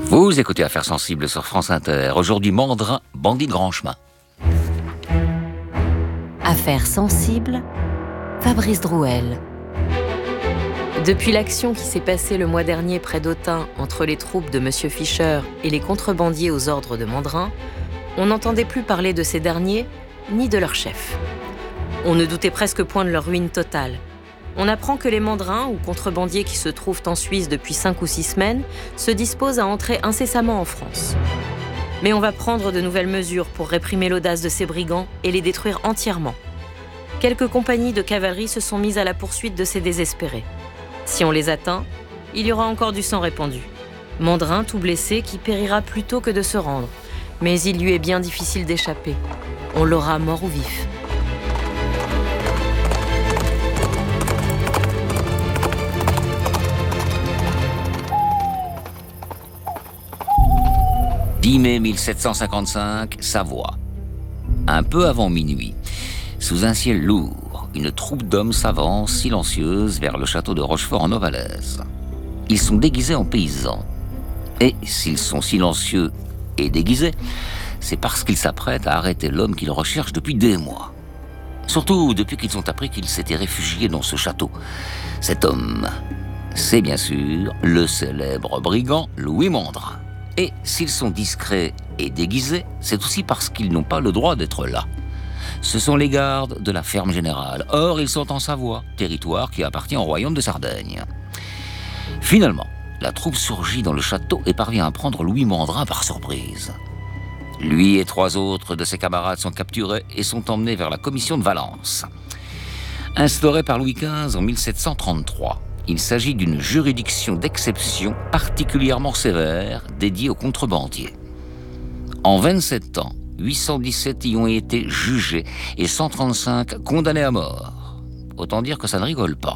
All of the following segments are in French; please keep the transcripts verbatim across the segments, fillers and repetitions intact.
Vous écoutez Affaires sensibles sur France Inter. Aujourd'hui, Mandrin, bandit de grand chemin. Affaires sensibles, Fabrice Drouel. Depuis l'action qui s'est passée le mois dernier près d'Autun entre les troupes de Monsieur Fischer et les contrebandiers aux ordres de Mandrin, on n'entendait plus parler de ces derniers ni de leur chef. On ne doutait presque point de leur ruine totale. On apprend que les mandrins ou contrebandiers qui se trouvent en Suisse depuis cinq ou six semaines se disposent à entrer incessamment en France. Mais on va prendre de nouvelles mesures pour réprimer l'audace de ces brigands et les détruire entièrement. Quelques compagnies de cavalerie se sont mises à la poursuite de ces désespérés. Si on les atteint, il y aura encore du sang répandu. Mandrin, tout blessé, qui périra plutôt que de se rendre. Mais il lui est bien difficile d'échapper. On l'aura mort ou vif. dix mai mille sept cent cinquante-cinq, Savoie. Un peu avant minuit, sous un ciel lourd, une troupe d'hommes s'avance silencieuse vers le château de Rochefort en Novalaise. Ils sont déguisés en paysans. Et s'ils sont silencieux et déguisés, c'est parce qu'ils s'apprêtent à arrêter l'homme qu'ils recherchent depuis des mois. Surtout depuis qu'ils ont appris qu'il s'était réfugié dans ce château. Cet homme, c'est bien sûr le célèbre brigand Louis Mandrin. Et s'ils sont discrets et déguisés, c'est aussi parce qu'ils n'ont pas le droit d'être là. Ce sont les gardes de la ferme générale. Or, ils sont en Savoie, territoire qui appartient au royaume de Sardaigne. Finalement, la troupe surgit dans le château et parvient à prendre Louis Mandrin par surprise. Lui et trois autres de ses camarades sont capturés et sont emmenés vers la commission de Valence. Instaurée par Louis quinze en mille sept cent trente-trois, il s'agit d'une juridiction d'exception particulièrement sévère dédiée aux contrebandiers. En vingt-sept ans, huit cent dix-sept y ont été jugés et cent trente-cinq condamnés à mort. Autant dire que ça ne rigole pas.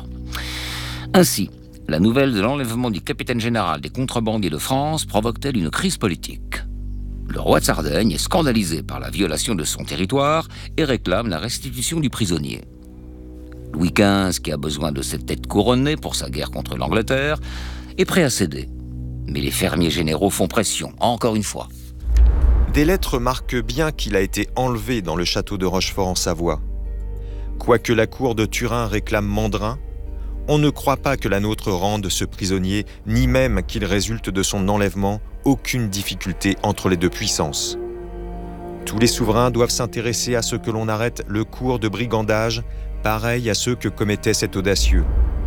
Ainsi, la nouvelle de l'enlèvement du capitaine général des contrebandiers de France provoque-t-elle une crise politique. Le roi de Sardaigne est scandalisé par la violation de son territoire et réclame la restitution du prisonnier. Louis quinze, qui a besoin de cette tête couronnée pour sa guerre contre l'Angleterre, est prêt à céder. Mais les fermiers généraux font pression, encore une fois. Des lettres marquent bien qu'il a été enlevé dans le château de Rochefort en Savoie. Quoique la cour de Turin réclame Mandrin, on ne croit pas que la nôtre rende ce prisonnier, ni même qu'il résulte de son enlèvement aucune difficulté entre les deux puissances. Tous les souverains doivent s'intéresser à ce que l'on arrête le cours de brigandage, pareil à ceux que commettait cet audacieux.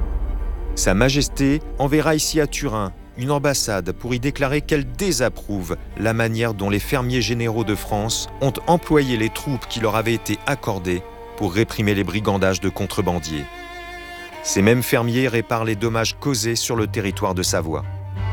Sa Majesté enverra ici à Turin une ambassade pour y déclarer qu'elle désapprouve la manière dont les fermiers généraux de France ont employé les troupes qui leur avaient été accordées pour réprimer les brigandages de contrebandiers. Ces mêmes fermiers réparent les dommages causés sur le territoire de Savoie.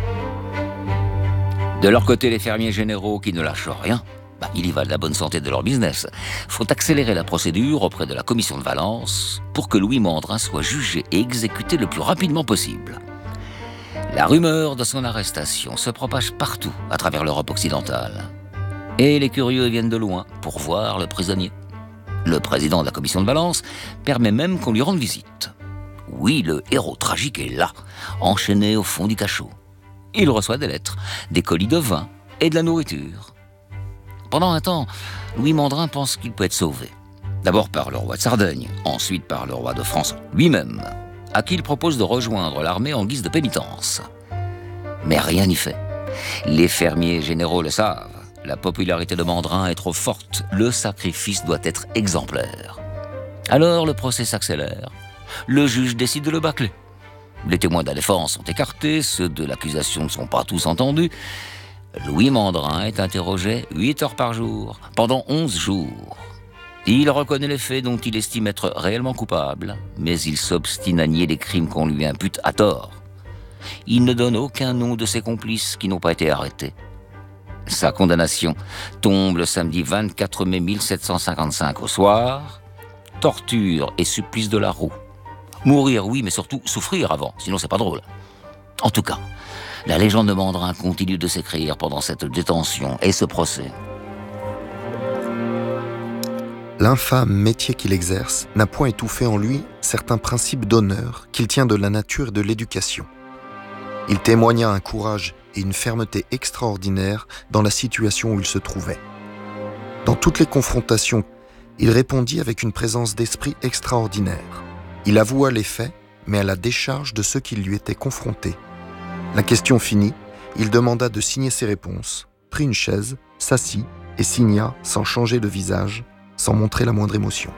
De leur côté, les fermiers généraux qui ne lâchent rien, bah, il y va de la bonne santé de leur business, font accélérer la procédure auprès de la commission de Valence pour que Louis Mandrin soit jugé et exécuté le plus rapidement possible. La rumeur de son arrestation se propage partout à travers l'Europe occidentale. Et les curieux viennent de loin pour voir le prisonnier. Le président de la commission de Valence permet même qu'on lui rende visite. Oui, le héros tragique est là, enchaîné au fond du cachot. Il reçoit des lettres, des colis de vin et de la nourriture. Pendant un temps, Louis Mandrin pense qu'il peut être sauvé. D'abord par le roi de Sardaigne, ensuite par le roi de France lui-même, à qui il propose de rejoindre l'armée en guise de pénitence. Mais rien n'y fait. Les fermiers généraux le savent. La popularité de Mandrin est trop forte. Le sacrifice doit être exemplaire. Alors le procès s'accélère. Le juge décide de le bâcler. Les témoins de la défense sont écartés, ceux de l'accusation ne sont pas tous entendus. Louis Mandrin est interrogé huit heures par jour, pendant onze jours. Il reconnaît les faits dont il estime être réellement coupable, mais il s'obstine à nier les crimes qu'on lui impute à tort. Il ne donne aucun nom de ses complices qui n'ont pas été arrêtés. Sa condamnation tombe le samedi vingt-quatre mai mille sept cent cinquante-cinq au soir. Torture et supplice de la roue. Mourir, oui, mais surtout souffrir avant, sinon c'est pas drôle. En tout cas, la légende de Mandrin continue de s'écrire pendant cette détention et ce procès. L'infâme métier qu'il exerce n'a point étouffé en lui certains principes d'honneur qu'il tient de la nature et de l'éducation. Il témoigna un courage et une fermeté extraordinaire dans la situation où il se trouvait. Dans toutes les confrontations, il répondit avec une présence d'esprit extraordinaire. Il avoua les faits, mais à la décharge de ceux qui lui étaient confrontés. La question finie, il demanda de signer ses réponses, prit une chaise, s'assit et signa sans changer de visage, sans montrer la moindre émotion.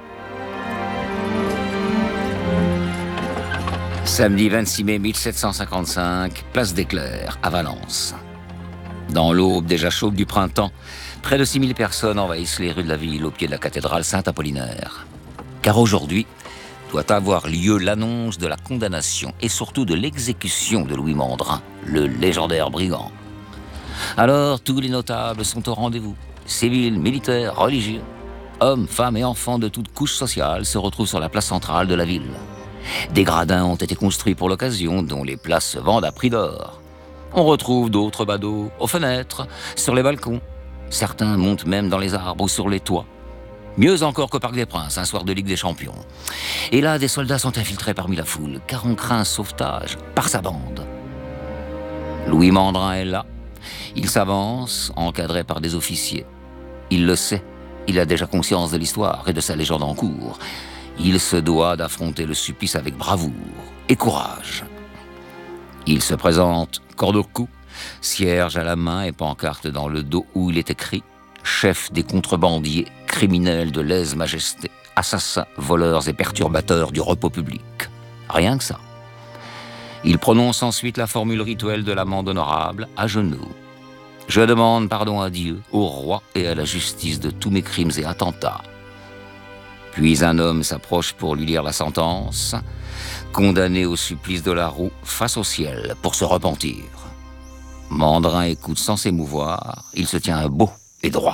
Samedi vingt-six mai mille sept cent cinquante-cinq, place des Clercs, à Valence. Dans l'aube déjà chaude du printemps, près de six mille personnes envahissent les rues de la ville au pied de la cathédrale Saint-Apollinaire. Car aujourd'hui doit avoir lieu l'annonce de la condamnation et surtout de l'exécution de Louis Mandrin, le légendaire brigand. Alors, tous les notables sont au rendez-vous. Civils, militaires, religieux, hommes, femmes et enfants de toutes couches sociales se retrouvent sur la place centrale de la ville. Des gradins ont été construits pour l'occasion, dont les places se vendent à prix d'or. On retrouve d'autres badauds aux fenêtres, sur les balcons. Certains montent même dans les arbres ou sur les toits. Mieux encore qu'au Parc des Princes, un soir de Ligue des Champions. Et là, des soldats sont infiltrés parmi la foule, car on craint un sauvetage par sa bande. Louis Mandrin est là. Il s'avance, encadré par des officiers. Il le sait, il a déjà conscience de l'histoire et de sa légende en cours. Il se doit d'affronter le supplice avec bravoure et courage. Il se présente, corde au cou, cierge à la main et pancarte dans le dos où il est écrit « Chef des contrebandiers, criminels de lèse-majesté, assassins, voleurs et perturbateurs du repos public ». Rien que ça. Il prononce ensuite la formule rituelle de l'amende honorable, à genoux. « Je demande pardon à Dieu, au roi et à la justice de tous mes crimes et attentats. » Puis un homme s'approche pour lui lire la sentence, condamné au supplice de la roue face au ciel pour se repentir. Mandrin écoute sans s'émouvoir, il se tient beau et droit.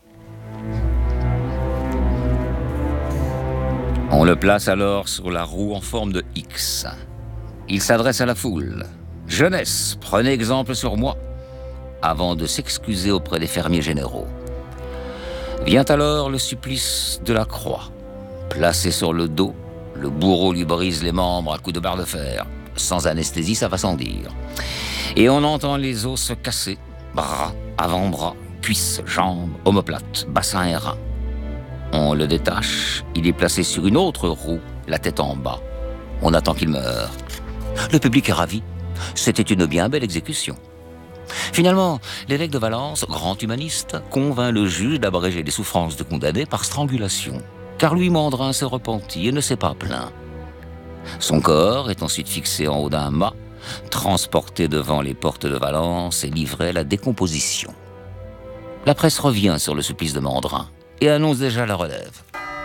On le place alors sur la roue en forme de X. Il s'adresse à la foule. « Jeunesse, prenez exemple sur moi !» avant de s'excuser auprès des fermiers généraux. Vient alors le supplice de la croix. Placé sur le dos, le bourreau lui brise les membres à coups de barre de fer. Sans anesthésie, ça va sans dire. Et on entend les os se casser. Bras, avant-bras, cuisses, jambes, omoplates, bassin et reins. On le détache, il est placé sur une autre roue, la tête en bas. On attend qu'il meure. Le public est ravi. C'était une bien belle exécution. Finalement, l'évêque de Valence, grand humaniste, convainc le juge d'abréger les souffrances de condamné par strangulation. Car Louis Mandrin s'est repenti et ne s'est pas plaint. Son corps est ensuite fixé en haut d'un mât, transporté devant les portes de Valence et livré à la décomposition. La presse revient sur le supplice de Mandrin et annonce déjà la relève.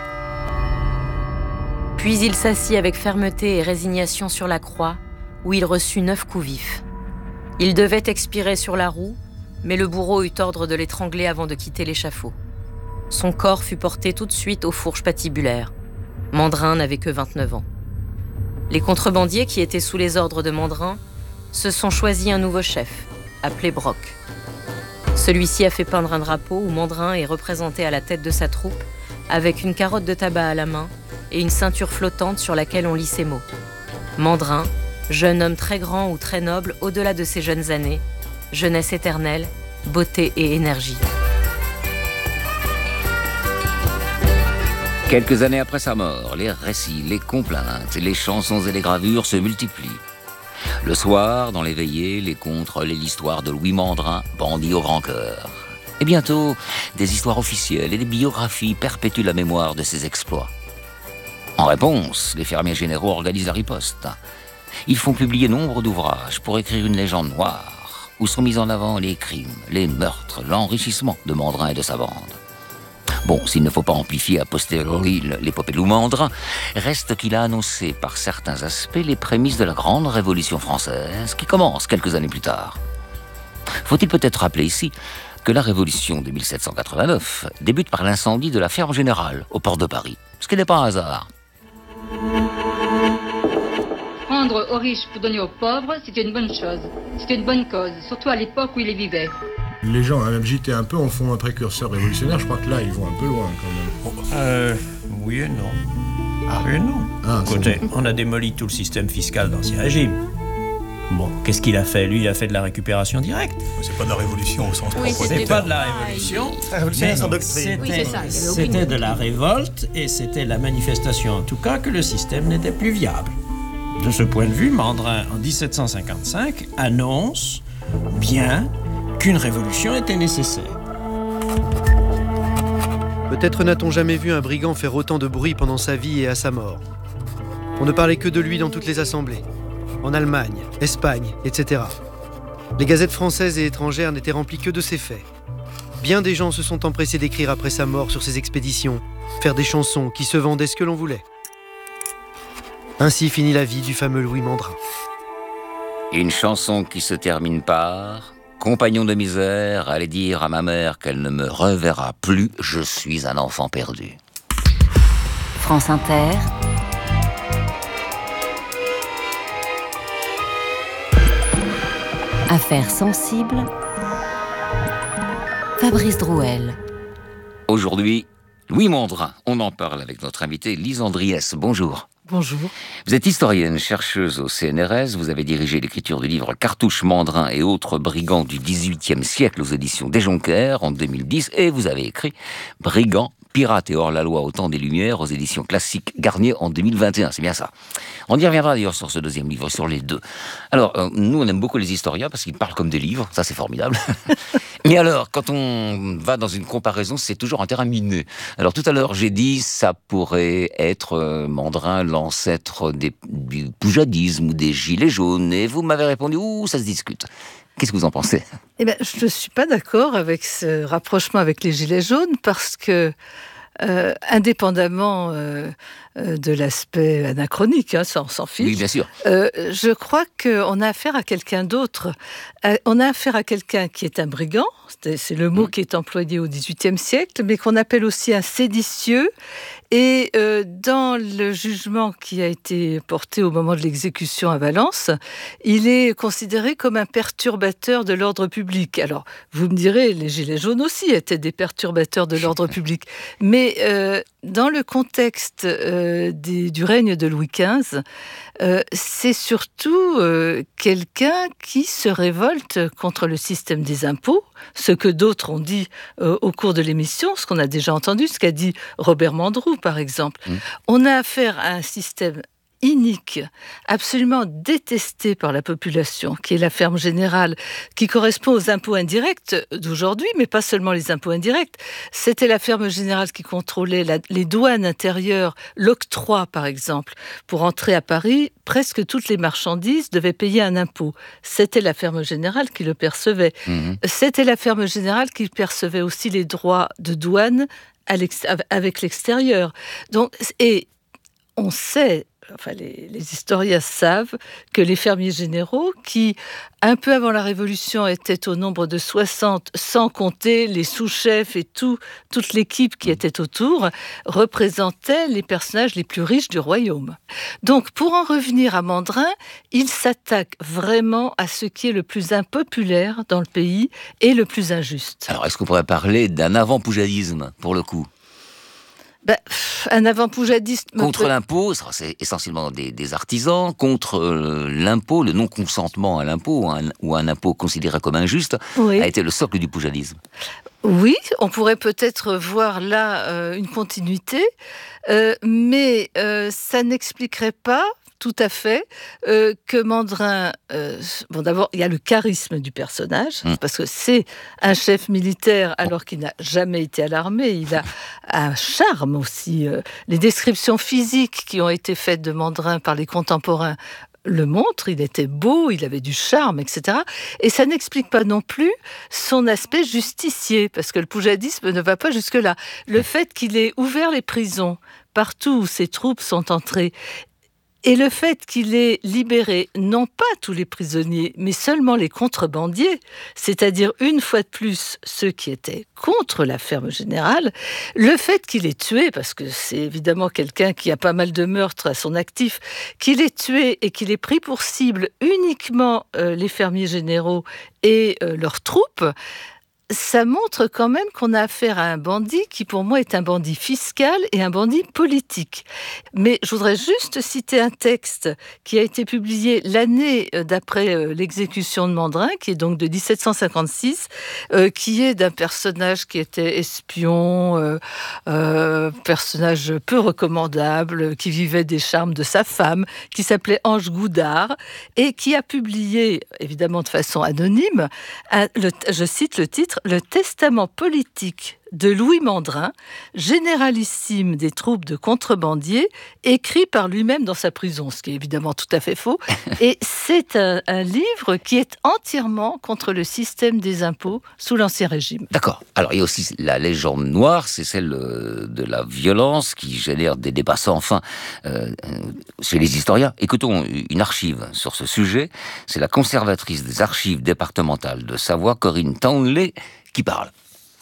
Puis il s'assit avec fermeté et résignation sur la croix, où il reçut neuf coups vifs. Il devait expirer sur la roue, mais le bourreau eut ordre de l'étrangler avant de quitter l'échafaud. Son corps fut porté tout de suite aux fourches patibulaires. Mandrin n'avait que vingt-neuf ans. Les contrebandiers qui étaient sous les ordres de Mandrin se sont choisis un nouveau chef, appelé Brock. Celui-ci a fait peindre un drapeau où Mandrin est représenté à la tête de sa troupe, avec une carotte de tabac à la main et une ceinture flottante sur laquelle on lit ces mots. Mandrin, jeune homme très grand ou très noble au-delà de ses jeunes années, jeunesse éternelle, beauté et énergie. Quelques années après sa mort, les récits, les complaintes, les chansons et les gravures se multiplient. Le soir, dans les veillées, les contes relaient l'histoire de Louis Mandrin, bandit au grand cœur. Et bientôt, des histoires officielles et des biographies perpétuent la mémoire de ses exploits. En réponse, les fermiers généraux organisent la riposte. Ils font publier nombre d'ouvrages pour écrire une légende noire, où sont mis en avant les crimes, les meurtres, l'enrichissement de Mandrin et de sa bande. Bon, s'il ne faut pas amplifier a posteriori l'épopée de Louis Mandrin, reste qu'il a annoncé par certains aspects les prémices de la grande Révolution française qui commence quelques années plus tard. Faut-il peut-être rappeler ici que la Révolution de mille sept cent quatre-vingt-neuf débute par l'incendie de la ferme générale au port de Paris, ce qui n'est pas un hasard. Prendre aux riches pour donner aux pauvres, c'était une bonne chose. C'était une bonne cause, surtout à l'époque où il y vivait. Les gens, même j'étais un peu en fond un précurseur révolutionnaire, je crois que là, ils vont un peu loin quand même. Euh, oui et non. Ah oui et non. Ah, Écoutez, on a démoli tout le système fiscal d'Ancien Régime. Bon, qu'est-ce qu'il a fait? Lui, il a fait de la récupération directe. C'est pas de la révolution au sens Oui, propre. C'est pas de la révolution. La révolution, mais c'est son non, doctrine. C'était, Oui, c'est ça, il y avait aucune c'était de doctrine. la révolte et c'était la manifestation, en tout cas, que le système n'était plus viable. De ce point de vue, Mandrin, en dix-sept cent cinquante-cinq, annonce bien qu'une révolution était nécessaire. Peut-être n'a-t-on jamais vu un brigand faire autant de bruit pendant sa vie et à sa mort. On ne parlait que de lui dans toutes les assemblées, en Allemagne, Espagne, et cetera. Les gazettes françaises et étrangères n'étaient remplies que de ses faits. Bien des gens se sont empressés d'écrire après sa mort sur ses expéditions, faire des chansons qui se vendaient ce que l'on voulait. Ainsi finit la vie du fameux Louis Mandrin. Une chanson qui se termine par « Compagnon de misère, allez dire à ma mère qu'elle ne me reverra plus, je suis un enfant perdu. » France Inter. Affaires sensibles. Fabrice Drouel. Aujourd'hui, Louis Mandrin, on en parle avec notre invitée Lise Andriès. Bonjour. Bonjour. Vous êtes historienne, chercheuse au C N R S, vous avez dirigé l'écriture du livre Cartouche Mandrin et autres brigands du dix-huitième siècle aux éditions Des Jonquères en deux mille dix, et vous avez écrit Brigands, pirates et hors-la-loi au temps des Lumières aux éditions Classiques Garnier en deux mille vingt et un, c'est bien ça. On y reviendra d'ailleurs sur ce deuxième livre, sur les deux. Alors, euh, nous on aime beaucoup les historiens parce qu'ils parlent comme des livres, ça c'est formidable. Mais alors, quand on va dans une comparaison, c'est toujours un terrain miné. Alors tout à l'heure, j'ai dit ça pourrait être euh, Mandrin, l'ancêtre des, du poujadisme ou des gilets jaunes, et vous m'avez répondu, ouh, ça se discute. Qu'est-ce que vous en pensez? Eh ben, je ne suis pas d'accord avec ce rapprochement avec les Gilets jaunes parce que, euh, indépendamment euh, euh, de l'aspect anachronique, hein, ça on s'en fiche, Oui, bien sûr. euh, je crois qu'on a affaire à quelqu'un d'autre. Euh, on a affaire à quelqu'un qui est un brigand, c'est, c'est le mot mmh. qui est employé au dix-huitième siècle, mais qu'on appelle aussi un séditieux. Et euh, dans le jugement qui a été porté au moment de l'exécution à Valence, il est considéré comme un perturbateur de l'ordre public. Alors, vous me direz, les Gilets jaunes aussi étaient des perturbateurs de l'ordre public. Mais euh, dans le contexte euh, des, du règne de Louis quinze, euh, c'est surtout euh, quelqu'un qui se révolte contre le système des impôts, ce que d'autres ont dit euh, au cours de l'émission, ce qu'on a déjà entendu, ce qu'a dit Robert Mandrou, par exemple. Mmh. On a affaire à un système inique, absolument détesté par la population, qui est la ferme générale, qui correspond aux impôts indirects d'aujourd'hui, mais pas seulement les impôts indirects. C'était la ferme générale qui contrôlait la, les douanes intérieures, l'octroi par exemple. Pour entrer à Paris, presque toutes les marchandises devaient payer un impôt. C'était la ferme générale qui le percevait. Mmh. C'était la ferme générale qui percevait aussi les droits de douane à l'ex- avec l'extérieur. Donc, et on sait... Enfin, les, les historiens savent que les fermiers généraux, qui, un peu avant la Révolution, étaient au nombre de soixante, sans compter les sous-chefs et tout, toute l'équipe qui était autour, représentaient les personnages les plus riches du royaume. Donc, pour en revenir à Mandrin, il s'attaque vraiment à ce qui est le plus impopulaire dans le pays et le plus injuste. Alors, est-ce qu'on pourrait parler d'un avant-poujadisme, pour le coup ? Ben, un avant-poujadiste... Contre peut... l'impôt, c'est essentiellement des, des artisans, contre euh, l'impôt, le non-consentement à l'impôt, ou un, ou un impôt considéré comme injuste, oui. a été le socle du poujadisme. Oui, on pourrait peut-être voir là euh, une continuité, euh, mais euh, ça n'expliquerait pas tout à fait, euh, que Mandrin... Euh, bon, d'abord, il y a le charisme du personnage, mmh. parce que c'est un chef militaire alors qu'il n'a jamais été à l'armée. Il a un charme aussi. Euh, les descriptions physiques qui ont été faites de Mandrin par les contemporains le montrent. Il était beau, il avait du charme, et cetera. Et ça n'explique pas non plus son aspect justicier, parce que le poujadisme ne va pas jusque-là. Le fait qu'il ait ouvert les prisons partout où ses troupes sont entrées, et le fait qu'il ait libéré, non pas tous les prisonniers, mais seulement les contrebandiers, c'est-à-dire une fois de plus ceux qui étaient contre la ferme générale, le fait qu'il ait tué, parce que c'est évidemment quelqu'un qui a pas mal de meurtres à son actif, qu'il ait tué et qu'il ait pris pour cible uniquement euh, les fermiers généraux et euh, leurs troupes, ça montre quand même qu'on a affaire à un bandit qui, pour moi, est un bandit fiscal et un bandit politique. Mais je voudrais juste citer un texte qui a été publié l'année d'après l'exécution de Mandrin, qui est donc de dix-sept cent cinquante-six, euh, qui est d'un personnage qui était espion, euh, euh, personnage peu recommandable, qui vivait des charmes de sa femme, qui s'appelait Ange Goudard, et qui a publié, évidemment de façon anonyme, un, le, je cite le titre, « Le testament politique de Louis Mandrin, généralissime des troupes de contrebandiers, écrit par lui-même dans sa prison », ce qui est évidemment tout à fait faux. Et c'est un, un livre qui est entièrement contre le système des impôts sous l'Ancien Régime. D'accord. Alors, il y a aussi la légende noire, c'est celle de la violence qui génère des débats sans fin euh, chez les historiens. Écoutons une archive sur ce sujet. C'est la conservatrice des archives départementales de Savoie, Corinne Townley, qui parle.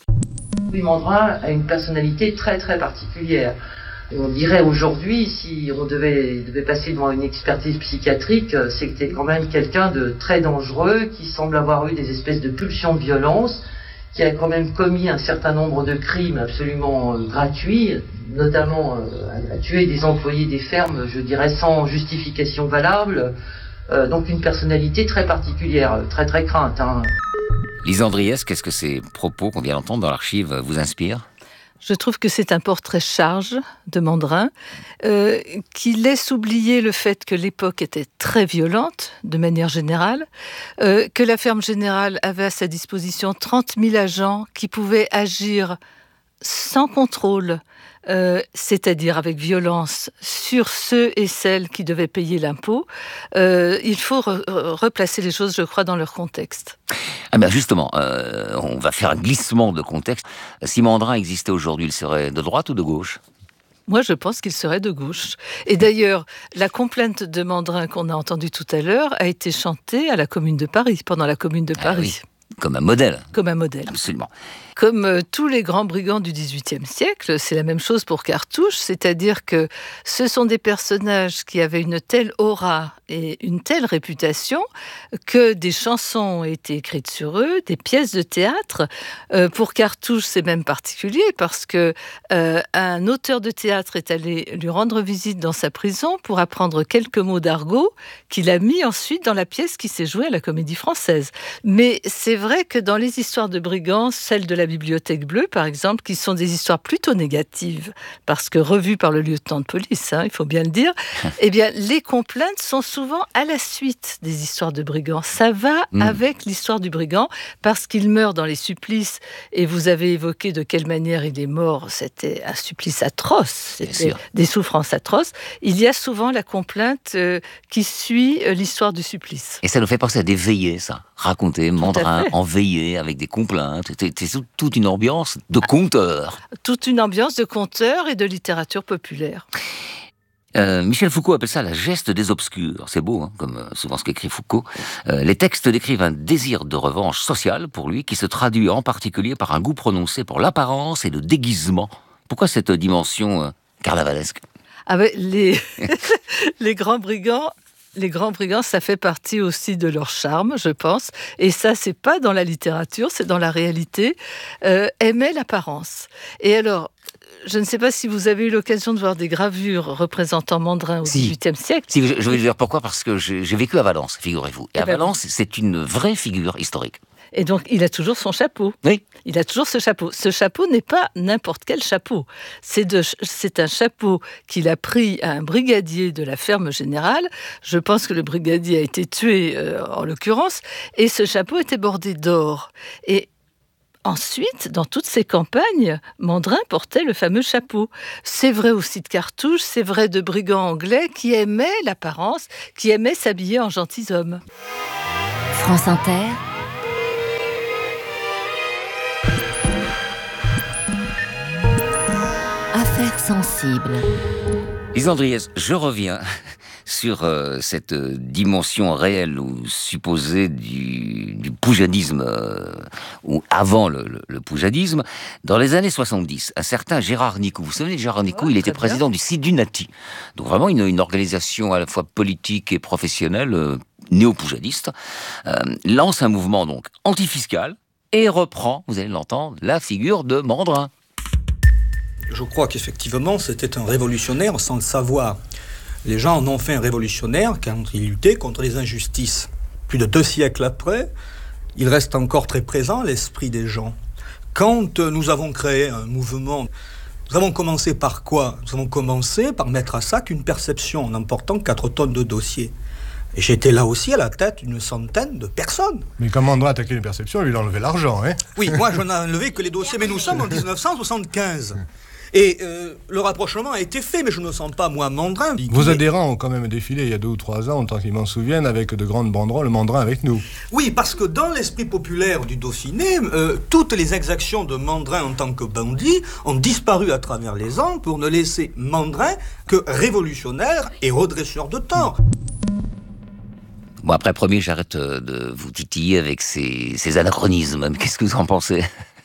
Louis Mandrin a une personnalité très très particulière. On dirait aujourd'hui, si on devait, devait passer devant une expertise psychiatrique, c'était quand même quelqu'un de très dangereux, qui semble avoir eu des espèces de pulsions de violence, qui a quand même commis un certain nombre de crimes absolument euh, gratuits, notamment euh, à, à tuer des employés des fermes, je dirais, sans justification valable. Euh, donc une personnalité très particulière, très très crainte. Hein. Lise Andriès, qu'est-ce que ces propos qu'on vient d'entendre dans l'archive vous inspirent ? Je trouve que c'est un portrait charge de Mandrin, euh, qui laisse oublier le fait que l'époque était très violente, de manière générale, euh, que la ferme générale avait à sa disposition trente mille agents qui pouvaient agir sans contrôle, euh, c'est-à-dire avec violence, sur ceux et celles qui devaient payer l'impôt. Euh, il faut re- replacer les choses, je crois, dans leur contexte. Ah ben justement, euh, on va faire un glissement de contexte. Si Mandrin existait aujourd'hui, il serait de droite ou de gauche ? Moi, je pense qu'il serait de gauche. Et d'ailleurs, la complainte de Mandrin qu'on a entendue tout à l'heure a été chantée à la Commune de Paris, pendant la Commune de Paris. Ah oui, comme un modèle. Comme un modèle. Absolument. Comme euh, tous les grands brigands du dix-huitième siècle, c'est la même chose pour Cartouche, c'est-à-dire que ce sont des personnages qui avaient une telle aura et une telle réputation que des chansons ont été écrites sur eux, des pièces de théâtre. Euh, pour Cartouche, c'est même particulier parce que euh, un auteur de théâtre est allé lui rendre visite dans sa prison pour apprendre quelques mots d'argot qu'il a mis ensuite dans la pièce qui s'est jouée à la Comédie Française. Mais c'est vrai que dans les histoires de brigands, celle de la Bibliothèque Bleue, par exemple, qui sont des histoires plutôt négatives, parce que revues par le lieutenant de police, hein, il faut bien le dire, eh bien, les complaintes sont souvent à la suite des histoires de brigands. Ça va mmh. avec l'histoire du brigand, parce qu'il meurt dans les supplices, et vous avez évoqué de quelle manière il est mort, c'était un supplice atroce, c'était des souffrances atroces. Il y a souvent la complainte euh, qui suit euh, l'histoire du supplice. Et ça nous fait penser à des veillées, ça. Raconter, Mandrin en veillée, avec des complaintes, c'est toute une ambiance de conteur. Toute une ambiance de conteur et de littérature populaire. Euh, Michel Foucault appelle ça la geste des obscurs. C'est beau, hein, comme souvent ce qu'écrit Foucault. Euh, les textes décrivent un désir de revanche sociale pour lui, qui se traduit en particulier par un goût prononcé pour l'apparence et le déguisement. Pourquoi cette dimension euh, carnavalesque ? Ah ben, les... les grands brigands... Les grands brigands, ça fait partie aussi de leur charme, je pense. Et ça, c'est pas dans la littérature, c'est dans la réalité. Euh, aimer l'apparence. Et alors, je ne sais pas si vous avez eu l'occasion de voir des gravures représentant Mandrin au si. dix-huitième siècle. Si, je, je vais vous dire pourquoi, parce que j'ai, j'ai vécu à Valence, figurez-vous. Et, Et à ben Valence, oui. C'est une vraie figure historique. Et donc, il a toujours son chapeau. Oui. Il a toujours ce chapeau. Ce chapeau n'est pas n'importe quel chapeau. C'est, de, c'est un chapeau qu'il a pris à un brigadier de la ferme générale. Je pense que le brigadier a été tué, euh, en l'occurrence. Et ce chapeau était bordé d'or. Et ensuite, dans toutes ses campagnes, Mandrin portait le fameux chapeau. C'est vrai aussi de Cartouche, c'est vrai de brigands anglais qui aimaient l'apparence, qui aimaient s'habiller en gentilshommes. France Inter. Affaires sensibles. Lise Andriès, je reviens sur euh, cette euh, dimension réelle ou supposée du, du poujadisme, euh, ou avant le, le, le poujadisme. Dans les années soixante-dix, un certain Gérard Nicou, vous vous souvenez de Gérard Nicou, ouais, il était président bien. du Sidunati. Donc vraiment une, une organisation à la fois politique et professionnelle, euh, néo-poujadiste, euh, lance un mouvement donc antifiscal, et reprend, vous allez l'entendre, la figure de Mandrin. Je crois qu'effectivement, c'était un révolutionnaire sans le savoir. Les gens en ont fait un révolutionnaire quand il luttait contre les injustices. Plus de deux siècles après, il reste encore très présent l'esprit des gens. Quand nous avons créé un mouvement, nous avons commencé par quoi ? Nous avons commencé par mettre à sac une perception en emportant quatre tonnes de dossiers. Et j'étais là aussi à la tête d'une centaine de personnes. Mais quand Mandrin a attaqué une perception, il a enlevé l'argent, hein ? Oui, moi je n'ai enlevé que les dossiers, mais nous sommes en dix-neuf cent soixante-quinze. Et euh, le rapprochement a été fait, mais je ne sens pas, moi, Mandrin. Vos adhérents ont quand même défilé il y a deux ou trois ans, autant qu'ils m'en souviennent, avec de grandes banderoles, le Mandrin avec nous. Oui, parce que dans l'esprit populaire du Dauphiné, euh, toutes les exactions de Mandrin en tant que bandit ont disparu à travers les ans pour ne laisser Mandrin que révolutionnaire et redresseur de tort. Bon, après, premier, j'arrête de vous titiller avec ces, ces anachronismes. Qu'est-ce que vous en pensez ?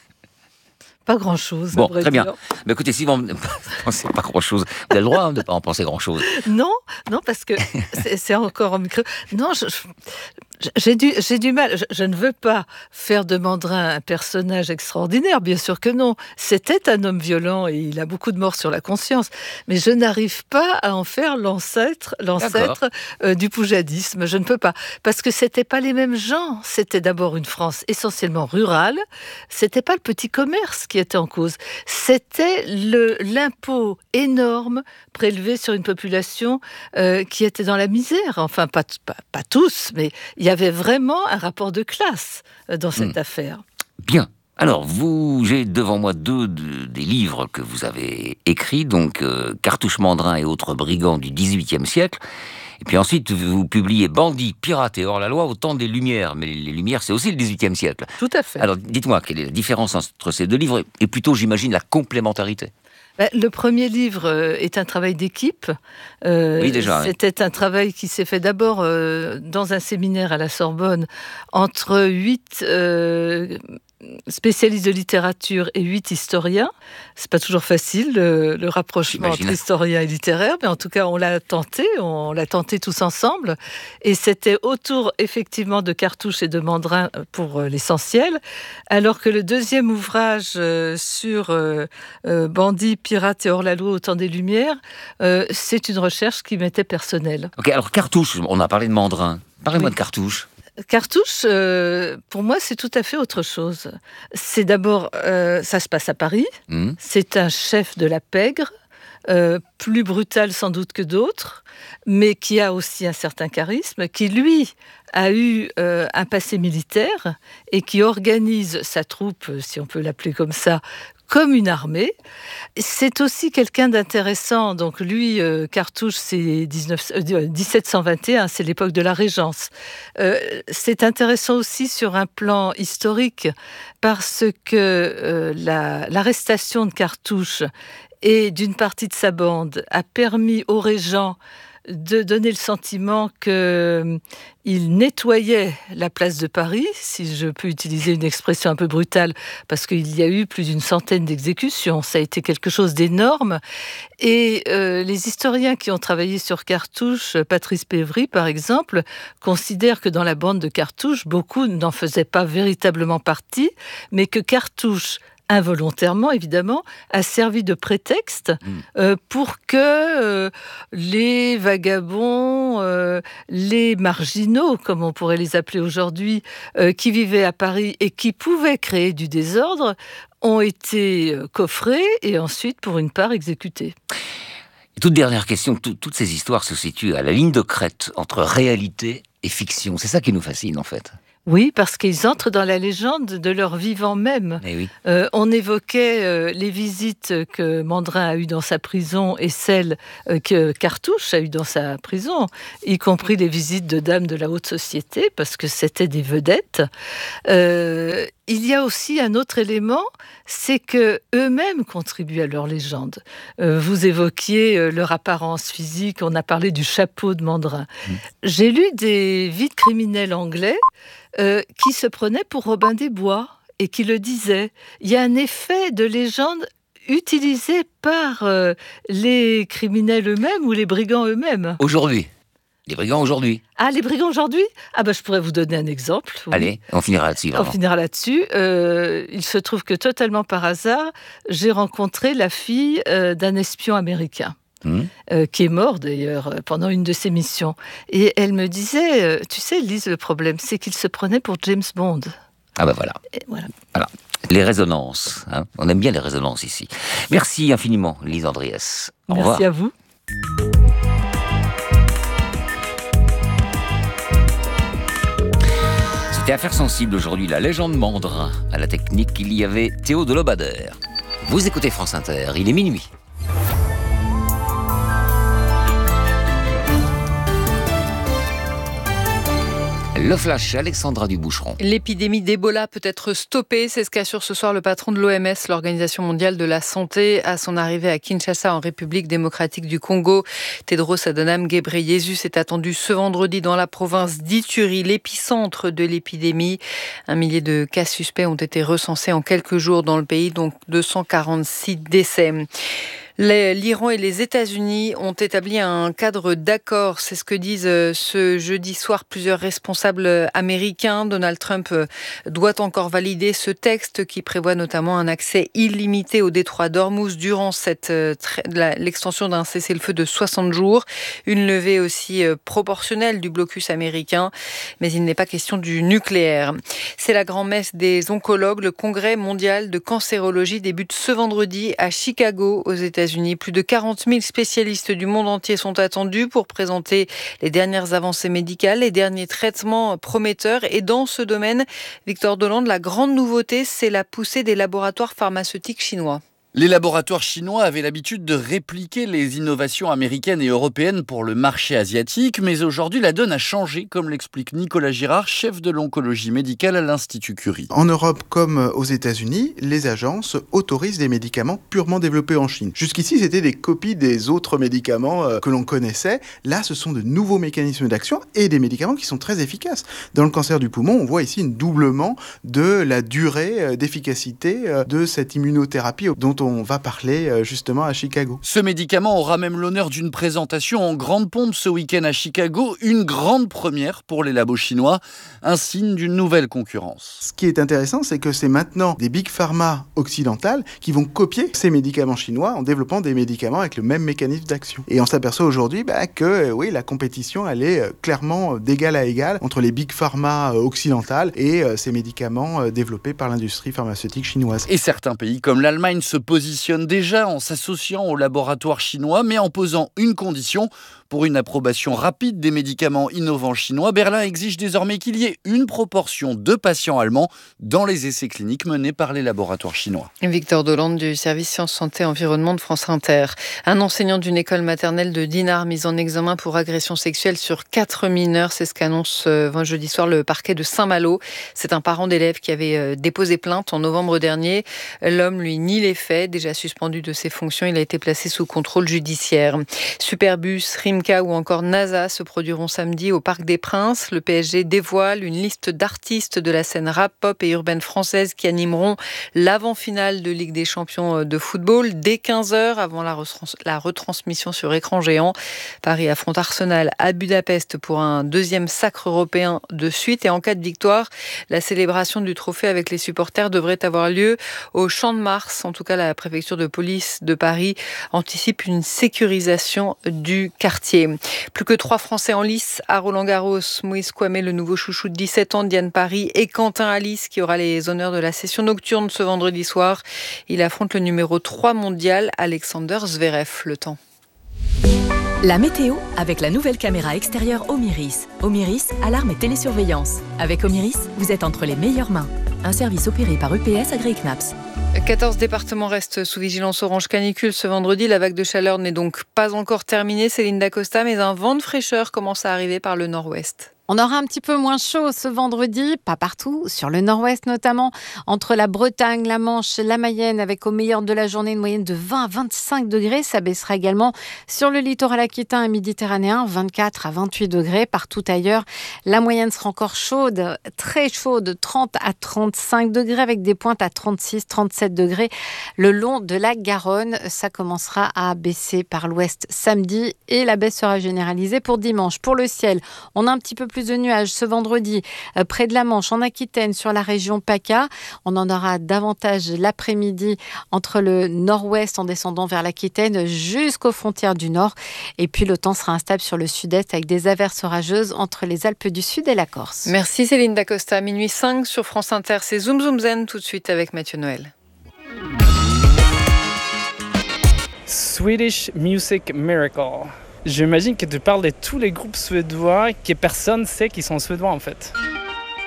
Pas grand-chose. Bon, à vrai très bien. dire. Mais écoutez, si vous ne pensez pas grand-chose, vous avez le droit hein, de ne pas en penser grand-chose. Non, non, parce que c'est, c'est encore un micro. Non, je, je, j'ai, du, j'ai du mal. Je, je ne veux pas faire de Mandrin un personnage extraordinaire, bien sûr que non. C'était un homme violent et il a beaucoup de morts sur la conscience. Mais je n'arrive pas à en faire l'ancêtre, l'ancêtre euh, du poujadisme. Je ne peux pas. Parce que c'était pas les mêmes gens. C'était d'abord une France essentiellement rurale. C'était pas le petit commerce qui était en cause. C'était le, l'impôt énorme prélevé sur une population euh, qui était dans la misère. Enfin, pas, pas, pas tous, mais il y avait vraiment un rapport de classe euh, dans cette mmh. affaire. Bien. Alors, vous, j'ai devant moi deux de, des livres que vous avez écrits, donc euh, Cartouche Mandrin et autres brigands du dix-huitième siècle. Et puis ensuite, vous publiez Bandits, pirates et hors-la-loi au temps des Lumières. Mais les Lumières, c'est aussi le dix-huitième siècle. Tout à fait. Alors, dites-moi, quelle est la différence entre ces deux livres et plutôt, j'imagine, la complémentarité ? Le premier livre est un travail d'équipe. Euh, oui, déjà. C'était oui. un travail qui s'est fait d'abord euh, dans un séminaire à la Sorbonne entre huit euh, spécialistes de littérature et huit historiens. C'est pas toujours facile le, le rapprochement J'imagine. entre historien et littéraire, mais en tout cas on l'a tenté, on l'a tenté tous ensemble. Et c'était autour effectivement de Cartouche et de Mandrin pour euh, l'essentiel, alors que le deuxième ouvrage euh, sur euh, euh, Bandits, pirates et hors-la-loi au temps des Lumières, euh, c'est une recherche qui m'était personnelle. Ok, alors Cartouche, on a parlé de Mandrin. Parlez-moi Oui. de Cartouche. Cartouche, euh, pour moi, c'est tout à fait autre chose. C'est d'abord, euh, ça se passe à Paris. Mmh. C'est un chef de la pègre, euh, plus brutal sans doute que d'autres, mais qui a aussi un certain charisme, qui lui a eu euh, un passé militaire et qui organise sa troupe, si on peut l'appeler comme ça, comme une armée. C'est aussi quelqu'un d'intéressant. Donc lui, euh, Cartouche, c'est dix-sept cent vingt et un, c'est l'époque de la Régence. Euh, c'est intéressant aussi sur un plan historique parce que euh, la, l'arrestation de Cartouche et d'une partie de sa bande a permis aux régents de donner le sentiment qu'il nettoyait la place de Paris, si je peux utiliser une expression un peu brutale, parce qu'il y a eu plus d'une centaine d'exécutions. Ça a été quelque chose d'énorme. Et euh, les historiens qui ont travaillé sur Cartouche, Patrice Pévry par exemple, considèrent que dans la bande de Cartouche, beaucoup n'en faisaient pas véritablement partie, mais que Cartouche, involontairement évidemment, a servi de prétexte mmh. euh, pour que euh, les vagabonds, euh, les marginaux, comme on pourrait les appeler aujourd'hui, euh, qui vivaient à Paris et qui pouvaient créer du désordre, ont été coffrés et ensuite, pour une part, exécutés. Et toute dernière question, tout, toutes ces histoires se situent à la ligne de crête entre réalité et fiction. C'est ça qui nous fascine en fait. Oui, parce qu'ils entrent dans la légende de leur vivant même. Eh oui. Euh, on évoquait euh, les visites que Mandrin a eues dans sa prison et celles euh, que Cartouche a eues dans sa prison, y compris les visites de dames de la haute société, parce que c'était des vedettes. Euh, il y a aussi un autre élément, c'est que eux-mêmes contribuent à leur légende. Euh, vous évoquiez euh, leur apparence physique, on a parlé du chapeau de Mandrin. Mmh. J'ai lu des vies de criminels anglais Euh, qui se prenait pour Robin des Bois et qui le disait. Il y a un effet de légende utilisé par euh, les criminels eux-mêmes ou les brigands eux-mêmes. Aujourd'hui ? Les brigands aujourd'hui. Ah, les brigands aujourd'hui ? Ah ben, je pourrais vous donner un exemple. Oui. Allez, on finira là-dessus. On finira là-dessus. Euh, il se trouve que totalement par hasard, j'ai rencontré la fille euh, d'un espion américain. Mmh. Euh, qui est mort d'ailleurs pendant une de ses missions. Et elle me disait, euh, tu sais Lise, le problème, c'est qu'il se prenait pour James Bond. Ah ben voilà. Et voilà. Voilà. Les résonances. Hein. On aime bien les résonances ici. Merci infiniment, Lise Andriès. Au revoir. Merci à vous. C'était Affaires sensibles aujourd'hui, la légende Mandrin. À la technique, il y avait Théo de Lobader. Vous écoutez France Inter, il est minuit. Le flash, Alexandra Duboucheron. L'épidémie d'Ebola peut être stoppée, c'est ce qu'assure ce soir le patron de l'O M S, l'Organisation mondiale de la santé, à son arrivée à Kinshasa en République démocratique du Congo. Tedros Adhanom Ghebreyesus est attendu ce vendredi dans la province d'Ituri, l'épicentre de l'épidémie. Un millier de cas suspects ont été recensés en quelques jours dans le pays, donc deux cent quarante-six décès. L'Iran et les États-Unis ont établi un cadre d'accord, c'est ce que disent ce jeudi soir plusieurs responsables américains. Donald Trump doit encore valider ce texte qui prévoit notamment un accès illimité au détroit d'Ormuz durant cette, l'extension d'un cessez-le-feu de soixante jours, une levée aussi proportionnelle du blocus américain, mais il n'est pas question du nucléaire. C'est la grand-messe des oncologues. Le congrès mondial de cancérologie débute ce vendredi à Chicago, aux États-Unis. Plus de quarante mille spécialistes du monde entier sont attendus pour présenter les dernières avancées médicales, les derniers traitements prometteurs. Et dans ce domaine, Victor Dolande, la grande nouveauté, c'est la poussée des laboratoires pharmaceutiques chinois. Les laboratoires chinois avaient l'habitude de répliquer les innovations américaines et européennes pour le marché asiatique, mais aujourd'hui la donne a changé, comme l'explique Nicolas Girard, chef de l'oncologie médicale à l'Institut Curie. En Europe comme aux États-Unis, les agences autorisent des médicaments purement développés en Chine. Jusqu'ici, c'était des copies des autres médicaments que l'on connaissait. Là, ce sont de nouveaux mécanismes d'action et des médicaments qui sont très efficaces. Dans le cancer du poumon, on voit ici un doublement de la durée d'efficacité de cette immunothérapie dont on on va parler justement à Chicago. Ce médicament aura même l'honneur d'une présentation en grande pompe ce week-end à Chicago, une grande première pour les labos chinois, un signe d'une nouvelle concurrence. Ce qui est intéressant, c'est que c'est maintenant des big pharma occidentales qui vont copier ces médicaments chinois en développant des médicaments avec le même mécanisme d'action. Et on s'aperçoit aujourd'hui bah, que oui, la compétition elle est clairement d'égal à égal entre les big pharma occidentales et ces médicaments développés par l'industrie pharmaceutique chinoise. Et certains pays comme l'Allemagne se positionne déjà en s'associant aux laboratoires chinois, mais en posant une condition. Pour une approbation rapide des médicaments innovants chinois, Berlin exige désormais qu'il y ait une proportion de patients allemands dans les essais cliniques menés par les laboratoires chinois. Victor Dolande du service Sciences Santé Environnement de France Inter. Un enseignant d'une école maternelle de Dinard mis en examen pour agression sexuelle sur quatre mineurs, c'est ce qu'annonce euh, jeudi soir le parquet de Saint-Malo. C'est un parent d'élève qui avait euh, déposé plainte en novembre dernier. L'homme, lui, nie les faits. Déjà suspendu de ses fonctions, il a été placé sous contrôle judiciaire. Superbus, Rimka ou encore NASA se produiront samedi au Parc des Princes. Le P S G dévoile une liste d'artistes de la scène rap, pop et urbaine française qui animeront l'avant-finale de Ligue des Champions de football dès quinze heures avant la, retrans- la retransmission sur écran géant. Paris affronte Arsenal à Budapest pour un deuxième sacre européen de suite. Et en cas de victoire, la célébration du trophée avec les supporters devrait avoir lieu au Champ de Mars. En tout cas, la préfecture de police de Paris anticipe une sécurisation du quartier. Plus que trois Français en lice à Roland-Garros. Moïse Kouamé, le nouveau chouchou de dix-sept ans, Diane Paris et Quentin Alice qui aura les honneurs de la session nocturne ce vendredi soir. Il affronte le numéro trois mondial, Alexander Zverev. Le temps. La météo avec la nouvelle caméra extérieure Omiris. Omiris, alarme et télésurveillance. Avec Omiris, vous êtes entre les meilleures mains. Un service opéré par U P S agréé C N A P S. quatorze départements restent sous vigilance orange canicule ce vendredi. La vague de chaleur n'est donc pas encore terminée, Céline Dacosta, mais un vent de fraîcheur commence à arriver par le nord-ouest. On aura un petit peu moins chaud ce vendredi, pas partout, sur le nord-ouest notamment, entre la Bretagne, la Manche, la Mayenne, avec au meilleur de la journée une moyenne de vingt à vingt-cinq degrés. Ça baissera également sur le littoral aquitain et méditerranéen, vingt-quatre à vingt-huit degrés. Partout ailleurs, la moyenne sera encore chaude, très chaude, trente à trente-cinq degrés, avec des pointes à trente-six à trente-sept degrés le long de la Garonne. Ça commencera à baisser par l'ouest samedi et la baisse sera généralisée pour dimanche. Pour le ciel, on a un petit peu plus de nuages ce vendredi euh, près de la Manche, en Aquitaine, sur la région PACA. On en aura davantage l'après-midi entre le nord-ouest en descendant vers l'Aquitaine jusqu'aux frontières du nord. Et puis le temps sera instable sur le sud-est avec des averses orageuses entre les Alpes du Sud et la Corse. Merci Céline Dacosta. Minuit cinq sur France Inter. C'est Zoom Zoom Zen tout de suite avec Mathieu Noël. Swedish Music Miracle. J'imagine que tu parles de tous les groupes suédois que personne ne sait qu'ils sont suédois en fait.